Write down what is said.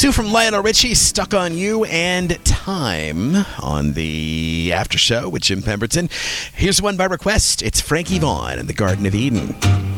Two from Lionel Richie, Stuck on You, and Time on the After Show with Jim Pemberton. Here's one by request. It's Frankie Vaughan and the Garden of Eden.